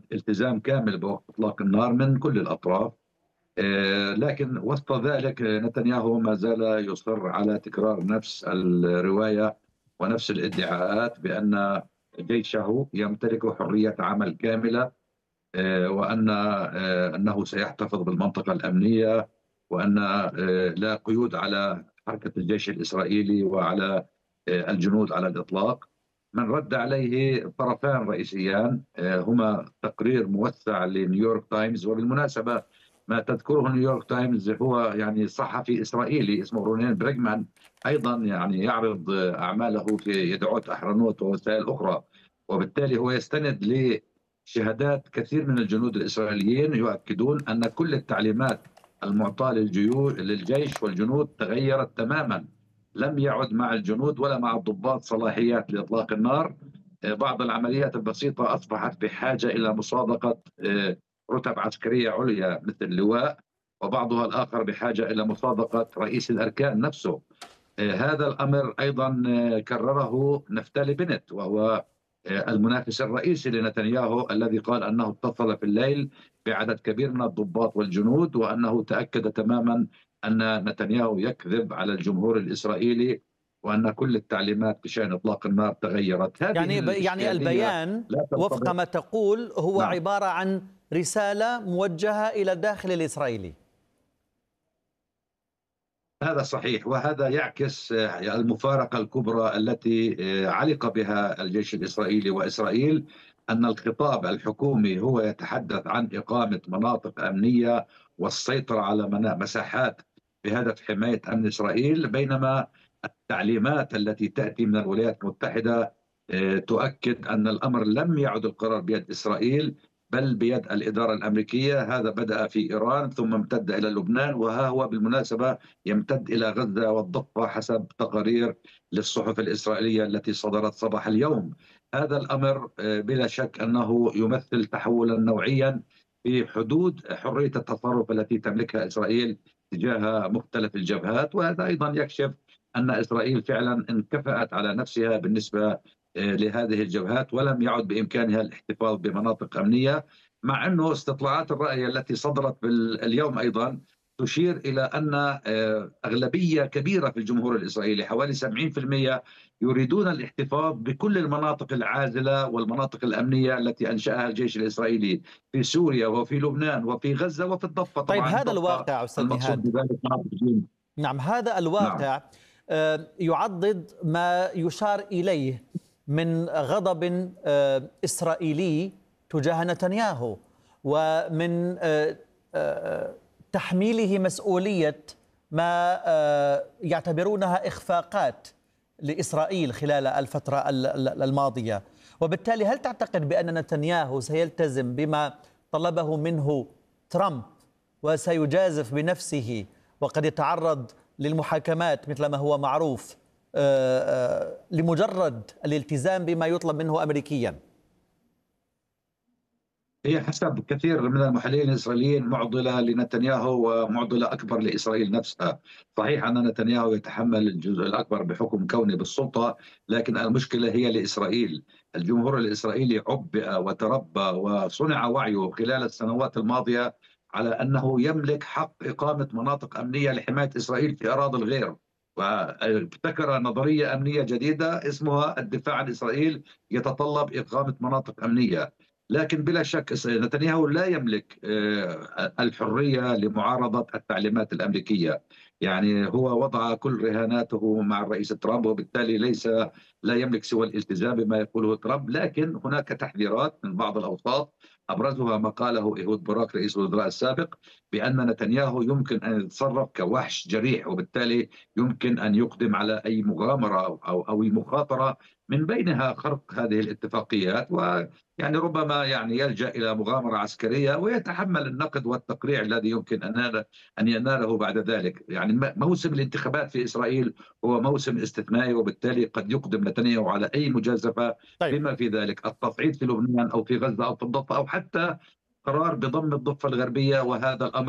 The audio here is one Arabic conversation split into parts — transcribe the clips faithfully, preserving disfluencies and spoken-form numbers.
التزام كامل بوقف إطلاق النار من كل الأطراف. آه، لكن وسط ذلك نتنياهو ما زال يصر على تكرار نفس الرواية ونفس الادعاءات بأن جيشه يمتلك حرية عمل كاملة، آه، وأن آه، أنه سيحتفظ بالمنطقة الأمنية، وأن آه، لا قيود على حركة الجيش الإسرائيلي وعلى آه، الجنود على الإطلاق. من رد عليه طرفان رئيسيان، آه، هما تقرير موسع لنيويورك تايمز. وبالمناسبة ما تذكره نيويورك تايمز هو يعني صحفي إسرائيلي اسمه رونين بريغمان، أيضا يعني يعرض آه، أعماله في يدعوت أحرنوت ووسائل أخرى، وبالتالي هو يستند شهادات كثير من الجنود الإسرائيليين يؤكدون أن كل التعليمات المعطاة للجيش والجنود تغيرت تماما. لم يعد مع الجنود ولا مع الضباط صلاحيات لإطلاق النار. بعض العمليات البسيطة أصبحت بحاجة إلى مصادقة رتب عسكرية عليا مثل اللواء، وبعضها الآخر بحاجة إلى مصادقة رئيس الأركان نفسه. هذا الأمر أيضا كرره نفتالي بنت، وهو المنافس الرئيسي لنتنياهو، الذي قال أنه اتصل في الليل بعدد كبير من الضباط والجنود، وأنه تأكد تماما أن نتنياهو يكذب على الجمهور الإسرائيلي، وأن كل التعليمات بشأن إطلاق النار تغيرت. هذه يعني يعني الإشكالية البيان لا وفق تنطبق. ما تقول هو نعم، عبارة عن رسالة موجهة إلى الداخل الإسرائيلي. هذا صحيح، وهذا يعكس المفارقة الكبرى التي علق بها الجيش الإسرائيلي وإسرائيل، أن الخطاب الحكومي هو يتحدث عن إقامة مناطق أمنية والسيطرة على مساحات بهدف حماية أمن إسرائيل، بينما التعليمات التي تأتي من الولايات المتحدة تؤكد أن الأمر لم يعد القرار بيد إسرائيل بل بيد الإدارة الأمريكية. هذا بدأ في إيران ثم امتد إلى لبنان، وها هو بالمناسبة يمتد إلى غزة والضفة حسب تقارير للصحف الإسرائيلية التي صدرت صباح اليوم. هذا الأمر بلا شك أنه يمثل تحولا نوعيا في حدود حرية التصرف التي تملكها إسرائيل تجاه مختلف الجبهات، وهذا أيضا يكشف أن إسرائيل فعلا انكفأت على نفسها بالنسبة لهذه الجبهات، ولم يعد بإمكانها الاحتفاظ بمناطق أمنية، مع أنه استطلاعات الرأي التي صدرت اليوم أيضا تشير إلى أن أغلبية كبيرة في الجمهور الإسرائيلي حوالي سبعين بالمئة يريدون الاحتفاظ بكل المناطق العازلة والمناطق الأمنية التي أنشأها الجيش الإسرائيلي في سوريا وفي لبنان وفي غزة وفي الضفة. طيب طبعا هذا الضفة الواقع أستاذ المقصود نهاد. بذلك مناطق. نعم، هذا نعم. الواقع يعضد ما يشار إليه من غضب إسرائيلي تجاه نتنياهو، ومن تحميله مسؤولية ما يعتبرونها إخفاقات لإسرائيل خلال الفترة الماضية. وبالتالي هل تعتقد بأن نتنياهو سيلتزم بما طلبه منه ترامب وسيجازف بنفسه وقد يتعرض للمحاكمات مثل ما هو معروف لمجرد الالتزام بما يطلب منه أمريكيا؟ هي حسب كثير من المحللين الإسرائيليين معضلة لنتنياهو ومعضلة أكبر لإسرائيل نفسها. صحيح أن نتنياهو يتحمل الجزء الأكبر بحكم كونه بالسلطة، لكن المشكلة هي لإسرائيل. الجمهور الإسرائيلي عبئ وتربى وصنع وعيه خلال السنوات الماضية على أنه يملك حق إقامة مناطق أمنية لحماية إسرائيل في أراضي الغير، وابتكر نظرية أمنية جديدة اسمها الدفاع عن إسرائيل يتطلب إقامة مناطق أمنية. لكن بلا شك نتنياهو لا يملك الحرية لمعارضة التعليمات الأمريكية. يعني هو وضع كل رهاناته مع الرئيس ترامب، وبالتالي ليس لا يملك سوى الالتزام بما يقوله ترامب. لكن هناك تحذيرات من بعض الأوساط، أبرزها ما قاله إيهود باراك رئيس الوزراء السابق بأن نتنياهو يمكن أن يتصرف كوحش جريح، وبالتالي يمكن أن يقدم على أي مغامرة أو أو مخاطرة من بينها خرق هذه الاتفاقيات، ويعني ربما يعني يلجأ إلى مغامرة عسكرية ويتحمل النقد والتقريع الذي يمكن أن أن يناله بعد ذلك. يعني موسم الانتخابات في إسرائيل هو موسم استثنائي، وبالتالي قد يقدم نتنياهو على أي مجازفة، طيب. بما في ذلك التصعيد في لبنان أو في غزة أو في الضفة، أو حتى قرار بضم الضفة الغربية، وهذا الأمر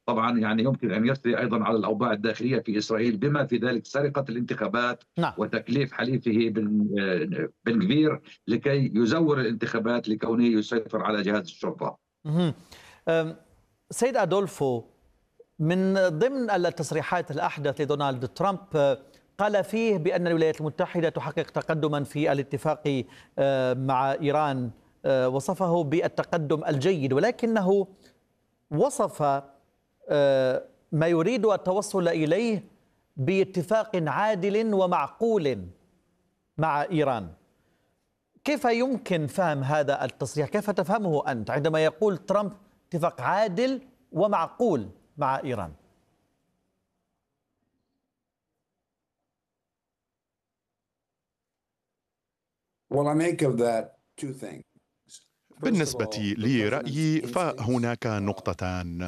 طبعا يعني يمكن ان يسري ايضا على الاوضاع الداخليه في اسرائيل، بما في ذلك سرقه الانتخابات نعم. وتكليف حليفه بن بن كفير لكي يزور الانتخابات لكونه يسيطر على جهاز الشرطه. مهم. أم، سيد أدولفو، من ضمن التصريحات الأحدث لدونالد ترامب آه، قال فيه بأن الولايات المتحدة تحقق تقدما في الاتفاق آه، مع إيران، آه، وصفه بالتقدم الجيد، ولكنه وصف آه، ما يريد التوصل إليه باتفاق عادل ومعقول مع إيران. كيف يمكن فهم هذا التصريح؟ كيف تفهمه أنت عندما يقول ترامب اتفاق عادل ومعقول مع إيران؟ Well, I make of that two things. بالنسبة لرأيي فهناك نقطتان.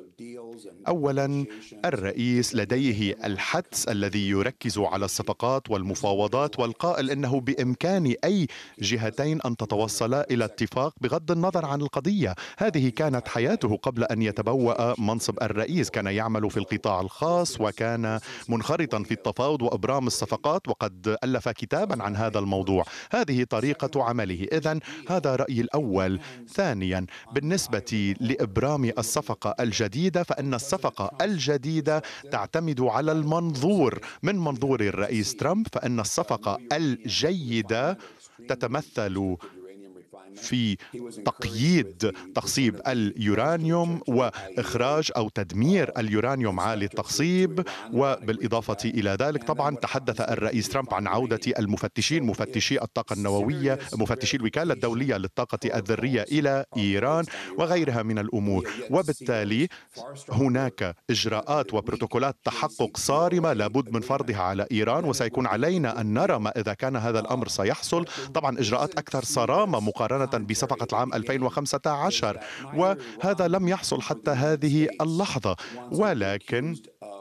أولا، الرئيس لديه الحدس الذي يركز على الصفقات والمفاوضات، والقائل إنه بإمكان أي جهتين أن تتوصلا إلى اتفاق بغض النظر عن القضية. هذه كانت حياته قبل أن يتبوأ منصب الرئيس، كان يعمل في القطاع الخاص وكان منخرطا في التفاوض وإبرام الصفقات، وقد ألف كتابا عن هذا الموضوع. هذه طريقة عمله. إذن هذا رأيي الأول. ثانيا، بالنسبة لإبرام الصفقة الجديدة، فإن الصفقة الجديدة تعتمد على المنظور. من منظور الرئيس ترامب فإن الصفقة الجيدة تتمثل في تقييد تخصيب اليورانيوم وإخراج أو تدمير اليورانيوم عالي التخصيب. وبالإضافة إلى ذلك طبعا تحدث الرئيس ترامب عن عودة المفتشين، مفتشي الطاقة النووية، مفتشي الوكالة الدولية للطاقة الذرية إلى إيران وغيرها من الأمور. وبالتالي هناك إجراءات وبروتوكولات تحقق صارمة لابد من فرضها على إيران، وسيكون علينا أن نرى ما إذا كان هذا الأمر سيحصل. طبعا إجراءات أكثر صرامة مقارنة بصفقة العام ألفين وخمسة عشر، وهذا لم يحصل حتى هذه اللحظة. ولكن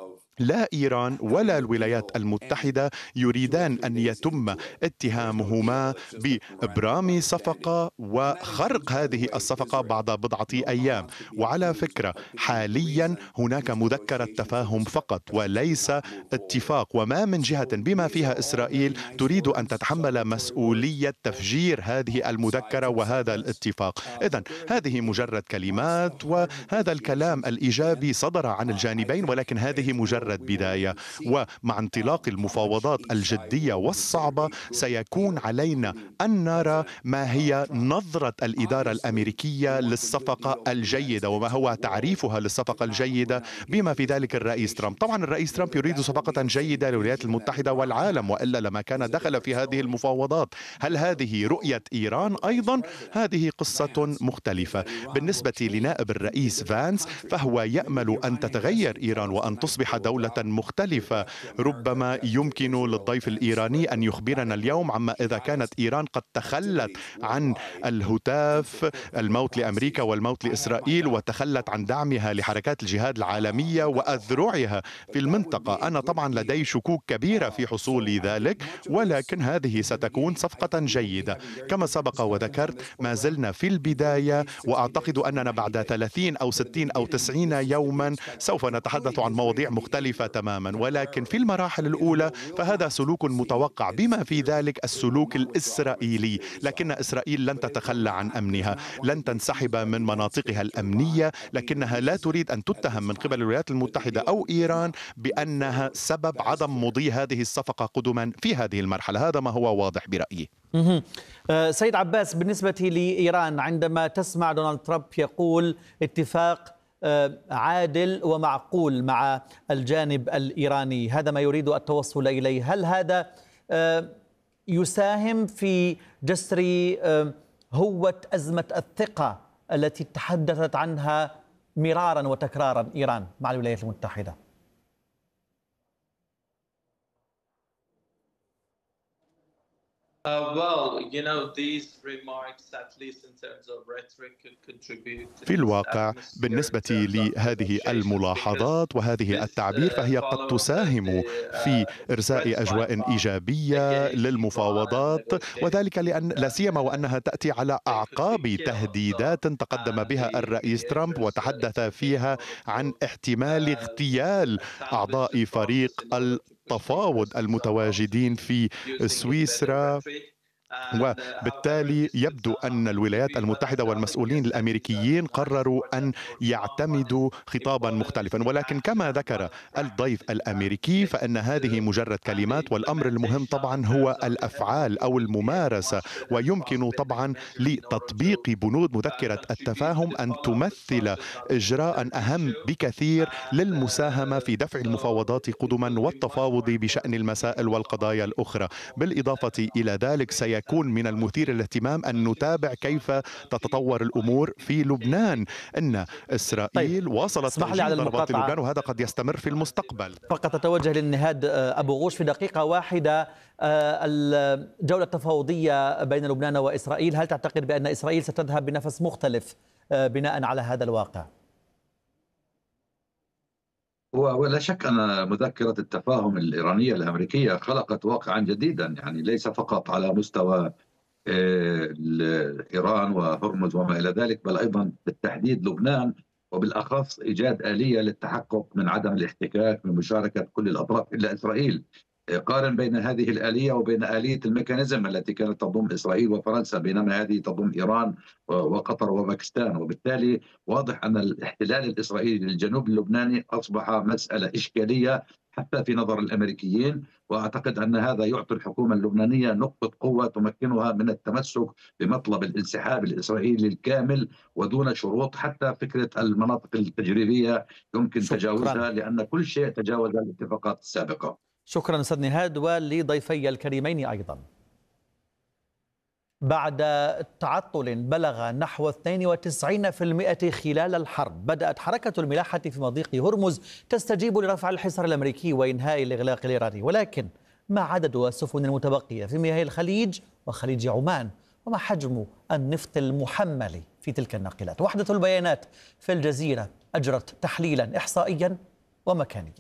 لا إيران ولا الولايات المتحدة يريدان أن يتم اتهامهما بإبرام صفقة وخرق هذه الصفقة بعد بضعة أيام. وعلى فكرة حاليا هناك مذكرة تفاهم فقط وليس اتفاق، وما من جهة بما فيها إسرائيل تريد أن تتحمل مسؤولية تفجير هذه المذكرة وهذا الاتفاق. إذن هذه مجرد كلمات، وهذا الكلام الإيجابي صدر عن الجانبين، ولكن هذه مجرد بداية. ومع انطلاق المفاوضات الجدية والصعبة سيكون علينا أن نرى ما هي نظرة الإدارة الأمريكية للصفقة الجيدة وما هو تعريفها للصفقة الجيدة، بما في ذلك الرئيس ترامب. طبعا الرئيس ترامب يريد صفقة جيدة للولايات المتحدة والعالم، وإلا لما كان دخل في هذه المفاوضات. هل هذه رؤية إيران أيضا؟ هذه قصة مختلفة. بالنسبة لنائب الرئيس فانس فهو يأمل أن تتغير إيران وأن تصبح دولة مختلفة. ربما يمكن للضيف الإيراني أن يخبرنا اليوم عما إذا كانت إيران قد تخلت عن الهتاف الموت لأمريكا والموت لإسرائيل، وتخلت عن دعمها لحركات الجهاد العالمية وأذرعها في المنطقة. أنا طبعا لدي شكوك كبيرة في حصول ذلك، ولكن هذه ستكون صفقة جيدة. كما سبق وذكرت ما زلنا في البداية، وأعتقد أننا بعد ثلاثين أو ستين أو تسعين يوما سوف نتحدث عن مواضيع مختلفة تماما. ولكن في المراحل الأولى فهذا سلوك متوقع، بما في ذلك السلوك الإسرائيلي. لكن إسرائيل لن تتخلى عن أمنها، لن تنسحب من مناطقها الأمنية، لكنها لا تريد أن تتهم من قبل الولايات المتحدة أو إيران بأنها سبب عدم مضي هذه الصفقة قدما في هذه المرحلة. هذا ما هو واضح برأيي. سيد عباس، بالنسبة لإيران، عندما تسمع دونالد ترامب يقول اتفاق عادل ومعقول مع الجانب الإيراني، هذا ما يريد التوصل إليه، هل هذا يساهم في جسر هوة أزمة الثقة التي تحدثت عنها مرارا وتكرارا إيران مع الولايات المتحدة؟ في الواقع بالنسبة لهذه الملاحظات وهذه التعبير فهي قد تساهم في إرساء أجواء إيجابية للمفاوضات، وذلك لأن لا سيما وأنها تأتي على أعقاب تهديدات تقدم بها الرئيس ترامب وتحدث فيها عن احتمال اغتيال أعضاء فريق التفاوض المتواجدين في سويسرا. وبالتالي يبدو أن الولايات المتحدة والمسؤولين الأمريكيين قرروا أن يعتمدوا خطابا مختلفا، ولكن كما ذكر الضيف الأمريكي فإن هذه مجرد كلمات، والأمر المهم طبعا هو الأفعال أو الممارسة، ويمكن طبعا لتطبيق بنود مذكرة التفاهم أن تمثل إجراء أهم بكثير للمساهمة في دفع المفاوضات قدما والتفاوض بشأن المسائل والقضايا الأخرى. بالإضافة إلى ذلك سيكون يكون من المثير للاهتمام أن نتابع كيف تتطور الأمور في لبنان. إن إسرائيل طيب. واصلت توجيه ضربات لبنان وهذا قد يستمر في المستقبل. فقط أتوجه للنهاد أبو غوش في دقيقة واحدة. الجولة التفاوضية بين لبنان وإسرائيل، هل تعتقد بأن إسرائيل ستذهب بنفس مختلف بناء على هذا الواقع؟ ولا شك أن مذكرة التفاهم الإيرانية الأمريكية خلقت واقعا جديدا، يعني ليس فقط على مستوى إيران وهرمز وما إلى ذلك، بل أيضا بالتحديد لبنان، وبالأخص إيجاد آلية للتحقق من عدم الاحتكاك من مشاركة كل الأطراف إلا إسرائيل. قارن بين هذه الآلية وبين آلية الميكانيزم التي كانت تضم إسرائيل وفرنسا، بينما هذه تضم إيران وقطر وباكستان. وبالتالي واضح أن الاحتلال الإسرائيلي للجنوب اللبناني أصبح مسألة إشكالية حتى في نظر الأمريكيين، وأعتقد أن هذا يعطي الحكومة اللبنانية نقطة قوة تمكنها من التمسك بمطلب الانسحاب الإسرائيلي الكامل ودون شروط. حتى فكرة المناطق التجريبية يمكن تجاوزها لأن كل شيء تجاوز الاتفاقات السابقة. شكرا أستاذ نهاد، ولضيفي الكريمين أيضا. بعد تعطل بلغ نحو اثنين وتسعين بالمئة خلال الحرب، بدأت حركة الملاحة في مضيق هرمز تستجيب لرفع الحصار الأمريكي وإنهاء الإغلاق الإيراني، ولكن ما عدد السفن المتبقية في مياه الخليج وخليج عمان؟ وما حجم النفط المحمل في تلك الناقلات؟ وحدة البيانات في الجزيرة أجرت تحليلا إحصائيا ومكانيا.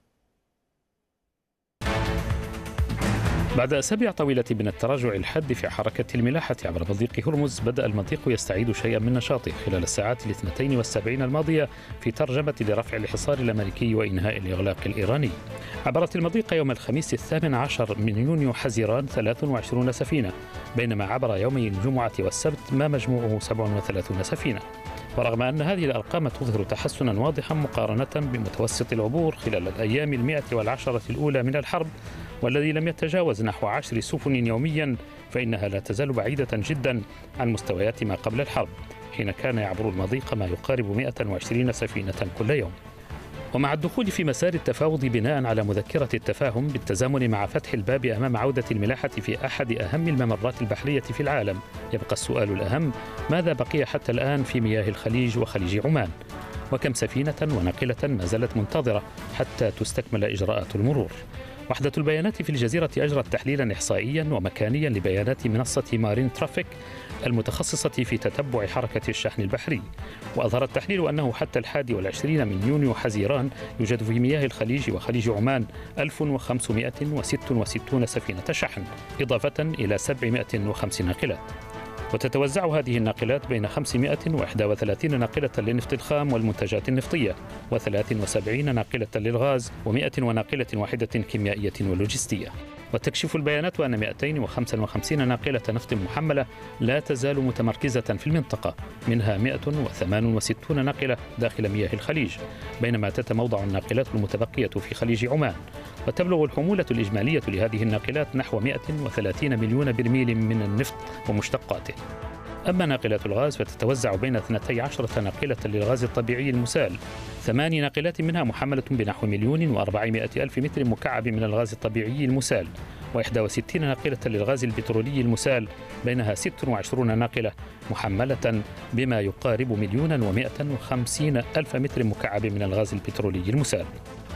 بعد أسابيع طويلة من التراجع الحاد في حركة الملاحة عبر مضيق هرمز، بدأ المضيق يستعيد شيئا من نشاطه خلال الساعات الاثنتين والسبعين الماضية في ترجمة لرفع الحصار الأمريكي وإنهاء الإغلاق الإيراني. عبرت المضيق يوم الخميس الثامن عشر من يونيو حزيران ثلاث وعشرين سفينة، بينما عبر يومي الجمعة والسبت ما مجموعه سبع وثلاثين سفينة. ورغم أن هذه الأرقام تظهر تحسنا واضحا مقارنة بمتوسط العبور خلال الأيام المئة والعشرة الأولى من الحرب، والذي لم يتجاوز نحو عشر سفن يوميا، فإنها لا تزال بعيدة جدا عن مستويات ما قبل الحرب، حين كان يعبر المضيق ما يقارب مئة وعشرين سفينة كل يوم. ومع الدخول في مسار التفاوض بناء على مذكرة التفاهم بالتزامن مع فتح الباب أمام عودة الملاحة في أحد أهم الممرات البحرية في العالم، يبقى السؤال الأهم: ماذا بقي حتى الآن في مياه الخليج وخليج عمان؟ وكم سفينة وناقلة ما زالت منتظرة حتى تستكمل إجراءات المرور؟ وحدة البيانات في الجزيرة أجرت تحليلا إحصائيا ومكانيا لبيانات منصة مارين ترافيك المتخصصة في تتبع حركة الشحن البحري، وأظهر التحليل أنه حتى الحادي والعشرين من يونيو حزيران يوجد في مياه الخليج وخليج عمان ألف وخمسمئة وستة وستين سفينة شحن، إضافة إلى سبعمئة وخمس ناقلات. وتتوزع هذه الناقلات بين خمسمئة وواحد وثلاثين ناقلة للنفط الخام والمنتجات النفطية، وثلاث وسبعين ناقلة للغاز، ومئة وناقلة واحدة كيميائية ولوجستية. وتكشف البيانات أن مئتين وخمسة وخمسين ناقلة نفط محملة لا تزال متمركزة في المنطقة، منها مئة وثمانية وستين ناقلة داخل مياه الخليج، بينما تتموضع الناقلات المتبقية في خليج عمان. وتبلغ الحمولة الإجمالية لهذه الناقلات نحو مئة وثلاثين مليون برميل من النفط ومشتقاته. أما ناقلات الغاز فتتوزع بين اثنتي عشرة ناقلة للغاز الطبيعي المسال، ثماني ناقلات منها محملة بنحو مليون وأربعمائة ألف متر مكعب من الغاز الطبيعي المسال، وإحدى وستين ناقلة للغاز البترولي المسال، بينها ست وعشرين ناقلة محملة بما يقارب مليون ومائة وخمسين ألف متر مكعب من الغاز البترولي المسال.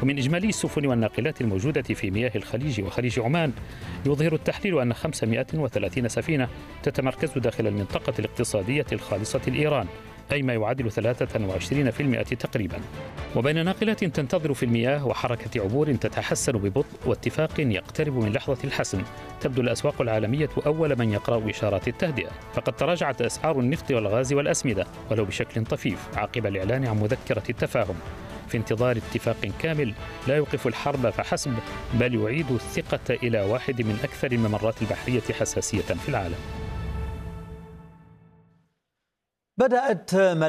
ومن إجمالي السفن والناقلات الموجودة في مياه الخليج وخليج عمان يظهر التحليل أن خمسمائة وثلاثين سفينة تتمركز داخل المنطقة الاقتصادية الخالصة لإيران، أي ما يعادل ثلاثة وعشرين بالمئة تقريبا. وبين ناقلات تنتظر في المياه وحركة عبور تتحسن ببطء واتفاق يقترب من لحظة الحسم، تبدو الأسواق العالمية أول من يقرأ إشارات التهدئة. فقد تراجعت أسعار النفط والغاز والأسمدة ولو بشكل طفيف عقب الإعلان عن مذكرة التفاهم، في انتظار اتفاق كامل لا يوقف الحرب فحسب، بل يعيد الثقة إلى واحد من أكثر الممرات البحرية حساسية في العالم. بدأت